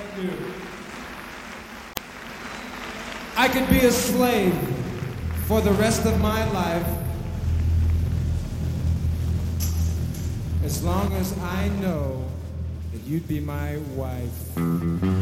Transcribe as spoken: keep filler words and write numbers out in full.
you. I could be a slave for the rest of my life as long as I know that you'd be my wife.